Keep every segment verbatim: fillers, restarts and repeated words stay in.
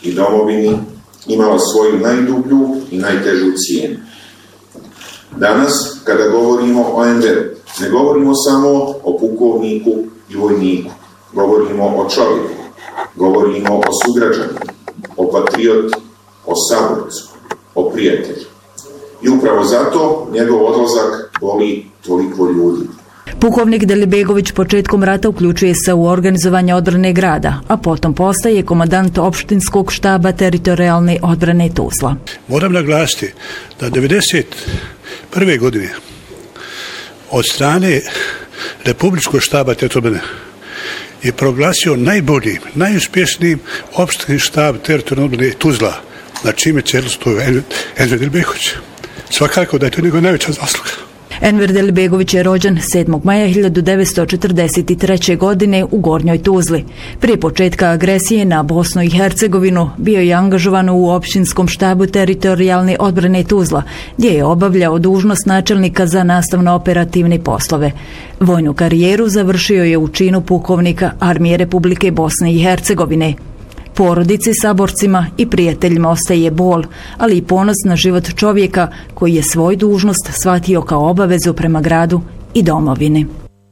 i domovini imala svoju najdublju i najtežu cijenu. Danas, kada govorimo o Enveru, ne govorimo samo o pukovniku i vojniku, govorimo o čovjeku, govorimo o sugrađaninu, o patrioti, o saborcu, o prijatelju. I upravo zato njegov odlazak boli toliko ljudi. Pukovnik Delibegović početkom rata uključuje se u organizovanje odbrane grada, a potom postaje komandant opštinskog štaba teritorijalne odbrane Tuzla. Moram naglasiti da devedeset prve godine od strane Republičkog štaba teritorijalne je proglasio najboljim, najuspješnijim opštinski štab teritorijalne odbrane Tuzla, na čime čelu stoji Enver Delibegović. Svakako da je to njegova najveća zasluga. Enver Delibegović je rođen sedmog maja hiljadu devetsto četrdeset treće. godine u Gornjoj Tuzli. Prije početka agresije na Bosnu i Hercegovinu bio je angažovan u opštinskom štabu teritorijalne odbrane Tuzla, gdje je obavljao dužnost načelnika za nastavno-operativne poslove. Vojnu karijeru završio je u činu pukovnika Armije Republike Bosne i Hercegovine. Porodici, saborcima i prijateljima ostaje bol, ali i ponos na život čovjeka koji je svoj dužnost shvatio kao obavezu prema gradu i domovini.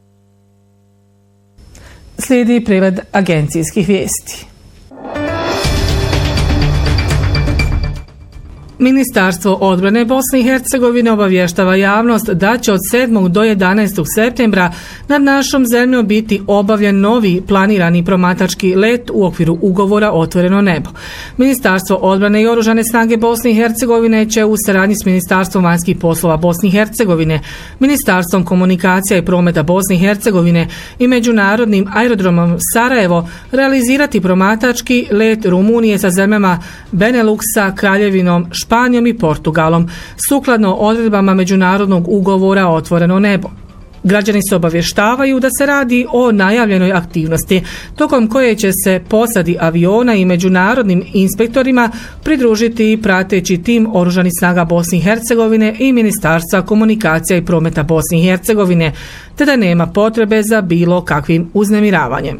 Slijedi pregled agencijskih vijesti. Ministarstvo odbrane Bosne i Hercegovine obavještava javnost da će od sedmog do jedanaestog septembra nad našom zemljom biti obavljen novi planirani promatrački let u okviru ugovora Otvoreno nebo. Ministarstvo odbrane i Oružane snage Bosne i Hercegovine će u saradnji s Ministarstvom vanjskih poslova Bosne i Hercegovine, Ministarstvom komunikacija i prometa Bosne i Hercegovine i Međunarodnim aerodromom Sarajevo realizirati promatrački let Rumunije sa zemljama Beneluksa, Kraljevinom Španijom i Portugalom, sukladno odredbama međunarodnog ugovora Otvoreno nebo. Građani se obavještavaju da se radi o najavljenoj aktivnosti, tokom koje će se posadi aviona i međunarodnim inspektorima pridružiti i prateći tim Oružanih snaga Bosne i Hercegovine i Ministarstva komunikacija i prometa Bosne i Hercegovine, te da nema potrebe za bilo kakvim uznemiravanjem.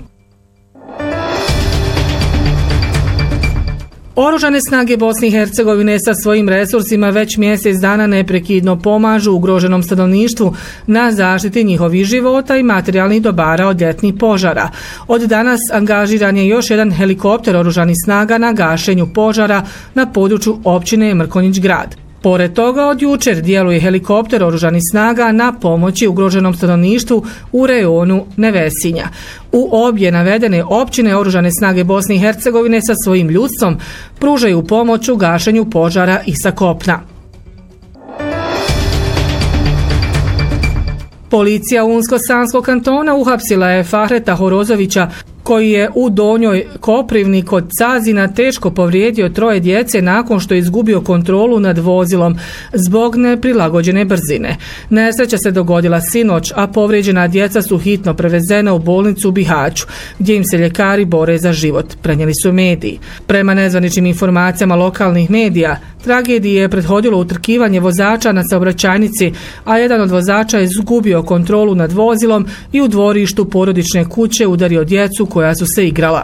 Oružane snage Bosne i Hercegovine sa svojim resursima već mjesec dana neprekidno pomažu ugroženom stanovništvu na zaštiti njihovih života i materijalnih dobara od ljetnih požara. Od danas angažiran je još jedan helikopter oružanih snaga na gašenju požara na području općine Mrkonjić Grad. Pored toga, od jučer djeluje helikopter oružanih snaga na pomoći ugroženom stanovništvu u rejonu Nevesinja. U obje navedene općine Oružane snage Bosne i Hercegovine sa svojim ljudstvom pružaju pomoć u gašenju požara i sa kopna. Policija Unsko-Sanskog kantona uhapsila je Fahreta Horozovića, koji je u Donjoj Koprivni kod Cazina teško povrijedio troje djece nakon što je izgubio kontrolu nad vozilom zbog neprilagođene brzine. Nesreća se dogodila sinoć, a povrijeđena djeca su hitno prevezena u bolnicu u Bihaću, gdje im se ljekari bore za život, prenijeli su mediji. Prema nezvaničnim informacijama lokalnih medija, tragediji je prethodilo utrkivanje vozača na saobraćajnici, a jedan od vozača je izgubio kontrolu nad vozilom i u dvorištu porodične kuće udario djecu koja su se igrala.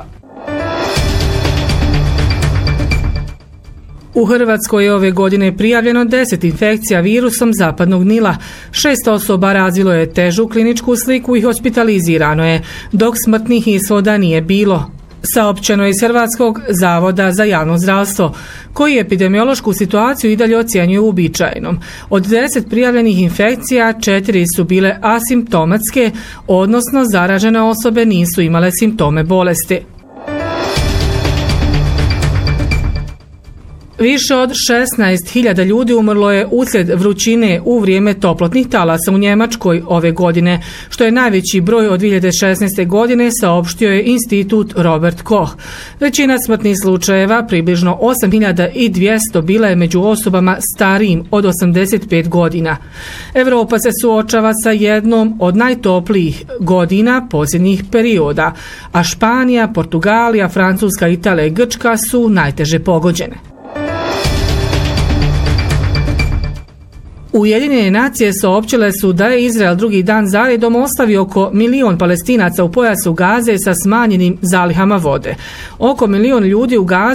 U Hrvatskoj je ove godine prijavljeno deset infekcija virusom zapadnog Nila. Šest osoba razvilo je težu kliničku sliku i hospitalizirano je, dok smrtnih ishoda nije bilo. Saopćeno je iz Hrvatskog zavoda za javno zdravstvo, koji epidemiološku situaciju i dalje ocjenjuje uobičajenom. Od deset prijavljenih infekcija, četiri su bile asimptomatske, odnosno zaražene osobe nisu imale simptome bolesti. Više od šesnaest hiljada ljudi umrlo je uslijed vrućine u vrijeme toplotnih talasa u Njemačkoj ove godine, što je najveći broj od dvije hiljade šesnaeste. godine, saopštio je institut Robert Koch. Većina smrtnih slučajeva, približno osam hiljada dvjesto, bila je među osobama starijim od osamdeset pet godina. Europa se suočava sa jednom od najtoplijih godina posljednjih perioda, a Španija, Portugalija, Francuska, Italija i Grčka su najteže pogođene. Ujedinjene nacije saopćile su da je Izrael drugi dan zaredom ostavio oko milion Palestinaca u pojasu Gaze sa smanjenim zalihama vode. Oko milion ljudi u Gazi